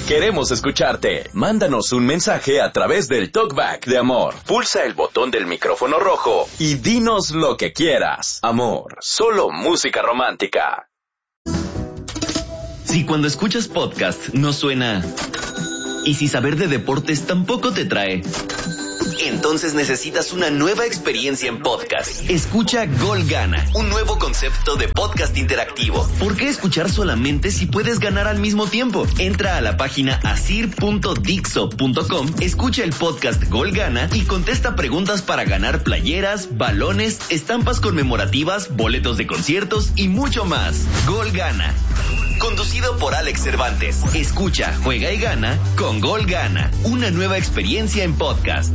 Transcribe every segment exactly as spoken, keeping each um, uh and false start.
Queremos escucharte. Mándanos un mensaje a través del Talkback de Amor. Pulsa el botón del micrófono rojo y dinos lo que quieras. Amor, solo música romántica. Si cuando escuchas podcast no suena... Y si saber de deportes tampoco te trae... Entonces necesitas una nueva experiencia en podcast. Escucha Gol Gana, un nuevo concepto de podcast interactivo. ¿Por qué escuchar solamente si puedes ganar al mismo tiempo? Entra a la página asir punto dixo punto com, escucha el podcast Gol Gana y contesta preguntas para ganar playeras, balones, estampas conmemorativas, boletos de conciertos y mucho más. Gol Gana. Conducido por Alex Cervantes. Escucha, juega y gana con Gol Gana. Una nueva experiencia en podcast.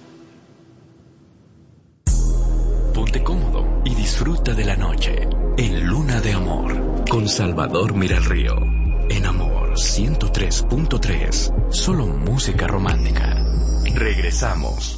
Ponte cómodo y disfruta de la noche en Luna de Amor con Salvador Miralrío. En Amor ciento tres punto tres, solo música romántica. Regresamos.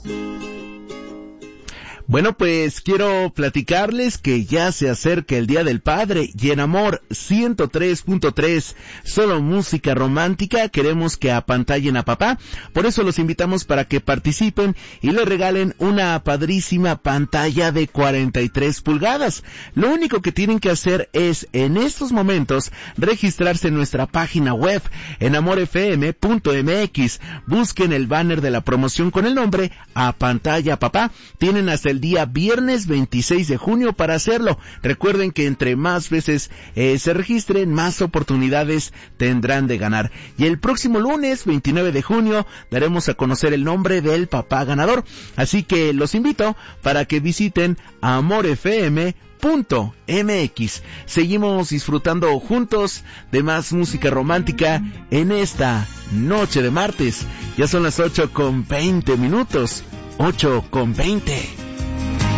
Bueno, pues quiero platicarles que ya se acerca el Día del Padre y en Amor ciento tres punto tres, solo música romántica, queremos que apantallen a papá. Por eso los invitamos para que participen y le regalen una padrísima pantalla de cuarenta y tres pulgadas. Lo único que tienen que hacer es, en estos momentos, registrarse en nuestra página web, en amor f m punto m x. Busquen el banner de la promoción con el nombre Apantalla Papá. Tienen hasta el día viernes veintiséis de junio para hacerlo. Recuerden que entre más veces eh, se registren, más oportunidades tendrán de ganar. Y el próximo lunes veintinueve de junio daremos a conocer el nombre del papá ganador. Así que los invito para que visiten amor f m punto m x. Seguimos disfrutando juntos de más música romántica en esta noche de martes. Ya son las ocho con veinte minutos. ocho con veinte.